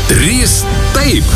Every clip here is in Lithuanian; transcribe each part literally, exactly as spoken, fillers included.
Trys taip.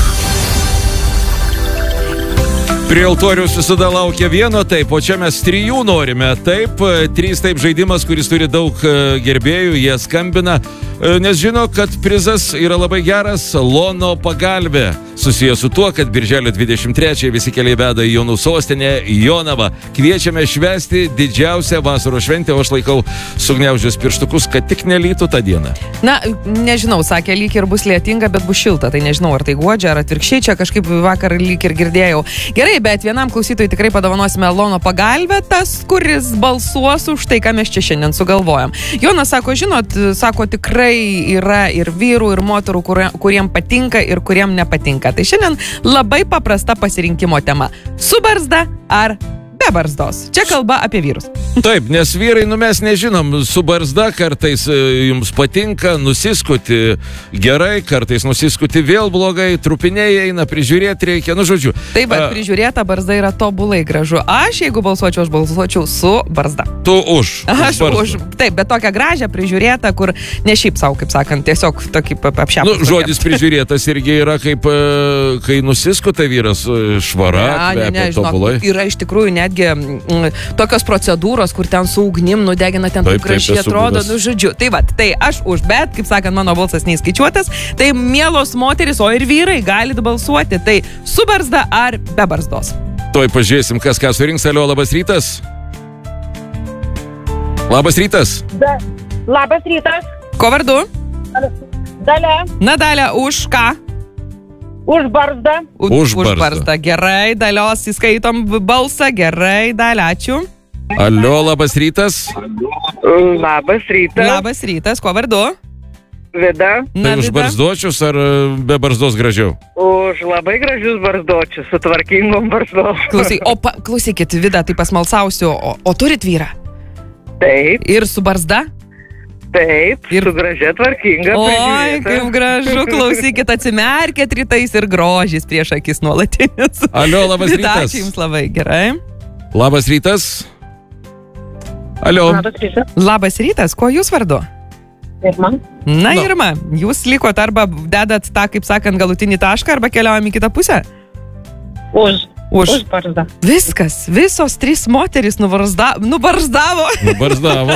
Prie altoriaus visada laukia vieno taip, o čia mes trijų norime. Taip, trys taip žaidimas, kuris turi daug gerbėjų, jie skambina, nes žino, kad prizas yra labai geras, lono pagalbė. Susijęs su tuo, kad birželio dvidešimt trečiąją visi keliai veda į Jonų sostinę Jonavą. Kviečiame švęsti didžiausią vasaros šventę, o aš laikau sugniaužęs pirštukus, kad tik nelytų tą dieną. Na, nežinau, sakė, lyg ir bus lietinga, bet bus šilta. Tai nežinau, ar tai guodžia, ar atvirkščiai, čia kažkaip vakar lyg ir girdėjau. Gerai, bet vienam klausytojui tikrai padovanosime lono pagalbę, tas, kuris balsuos už tai, ką mes čia šiandien sugalvojam. Jonas sako, žinot, sako, tikrai yra ir vyrų, ir moterų, kuriem patinka ir kuriem nepatinka. Tai šiandien labai paprasta pasirinkimo tema. Su barzda ar be barzdos? Čia kalba apie vyrus. Taip, nes vyrai, nu mes nežinom, su barzda kartais jums patinka, nusiskuti gerai, kartais nusiskuti vėl blogai, trupiniai eina, prižiūrėti reikia, nu žodžiu. Taip, bet prižiūrėta barzda yra tobulai gražu. Aš, jeigu balsuočiau, aš balsuočiau su barzda. Tu už. Aš už. Taip, bet tokią gražią prižiūrėtą, kur ne šiaip savo, kaip sakant, tiesiog tokį apšiapus. Nu, žodis prižiūrėtas irgi yra kaip, kai nusiskuta vyras švara, ne, ne, ne, tobulai. Žinok, yra iš tikrųjų netgi m, tokios procedūros, kur ten su ugnim nudegina, ten taip, gražiai atrodo, nu žodžiu. Tai va, tai aš už, bet, kaip sakant, mano balsas neįskaičiuotas, tai mielos moteris, o ir vyrai galit balsuoti, tai su barzda ar be barzdos. Tuoj pažiūrėsim, kas ką surinks. Alio, labas rytas. Labas rytas. Da, labas rytas. Ko vardu? Dalia. Na, Dalia, už ką? Už barzdą. U, už už barzdą. barzdą. Gerai, Dalios įskaitom balsą. Gerai, Dalia, ačiū. Alio, labas rytas. Labas rytas. Labas rytas, ko vardu? Vida. Tai už barzdočius ar be barzdos gražiau? Už labai gražius barzdočius, su tvarkingom barzdom. Klausy, o pa, klausykit, Vida, tai pasmalsausiu, o, o turit vyrą? Taip. Ir su barzda? Taip, ir su gražia tvarkinga. Oi, kaip gražu, klausykit, atsimerkit rytais ir grožis prieš akis nuolatinis. Alio, labas rytas. Ačiū jums labai, gerai. Labas rytas. Alio. Labas rytas. Labas rytas, kuo jūs vardu? Irma. Na, no. Irma, jūs likot arba dedat tą, kaip sakant, galutinį tašką, arba keliaujam į kitą pusę? Už. Už. Už barzdą. Viskas, visos trys moterys nubarzda, nubarzdavo. Nubarzdavo.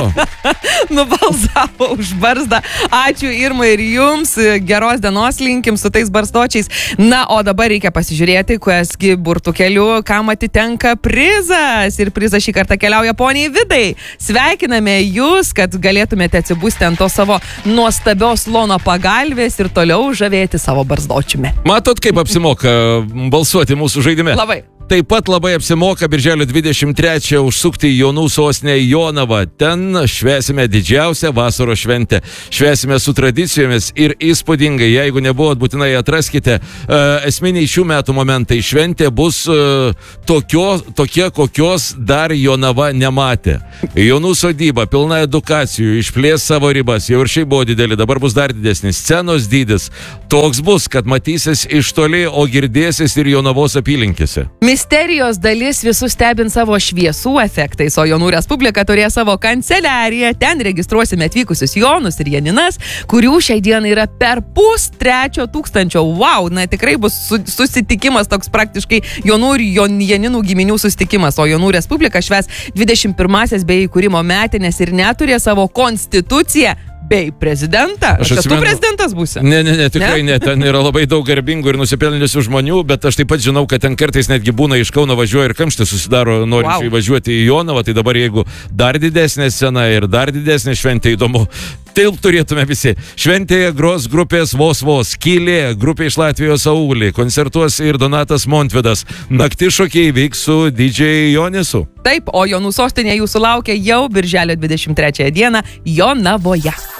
Nubalzavo už barzdą. Ačiū Irma ir jums, geros dienos linkim su tais barzdočiais. Na, o dabar reikia pasižiūrėti, kuosgi burtų keliu, kam atitenka prizas. Ir prizas šį kartą keliauja poniai Vidai. Sveikiname jūs, kad galėtumėte atsibusti ant to savo nuostabios lono pagalvės ir toliau žavėti savo barzdočiumi. Matot, kaip apsimoka balsuoti mūsų žaidime? Labai. Taip pat labai apsimoka birželio dvidešimt trečiąją užsukti į Jonų sostinę Jonavą. Ten švęsime didžiausią vasaros šventę. Švęsime su tradicijomis ir įspūdingai. Jeigu nebuvot, būtinai atraskite. E, esminiai šių metų momentai. Šventė bus e, tokio, tokie, kokios dar Jonava nematė. Jonų sodyba, pilna edukacijų, išplės savo ribas. Jau ir šiaip buvo didelį, dabar bus dar didesnis. Scenos dydis toks bus, kad matysis iš toli, o girdėsis ir Jonavos apylinkėse. Misterijos dalis visus stebint savo šviesų efektais, o Jonų Respublika turės savo kanceliariją. Ten registruosime atvykusius Jonus ir Janinas, kurių šiai dienai yra per pus trečio tūkstančio. Wow, na tikrai bus su, susitikimas toks praktiškai Jonų ir Jon, Janinų giminių susitikimas. O Jonų Respublika švęs dvidešimt pirmąsias bei įkūrimo metinės ir neturė savo konstituciją bei prezidentą. Aš atsimenu, tu prezidentas būsi? Ne, ne, ne, tikrai ne? ne. Ten yra labai daug garbingų ir nusipelniusių žmonių, bet aš taip pat žinau, kad ten kartais netgi būna iš Kauno važiuoja ir kamštis susidaro norinčiai wow. važiuoti į Jonavą. Tai dabar jeigu dar didesnė scena ir dar didesnė šventė, įdomu, taip turėtume visi. Šventėje gros grupės Vos Vos, Skylė, grupė iš Latvijos Aulį, koncertuos ir Donatas Montvydas. Naktis šokiai vyks su D J Jonisu. Taip, o Jonų sostinė jūsų laukia jau birželio dvidešimt trečiąją dieną Jonavoje.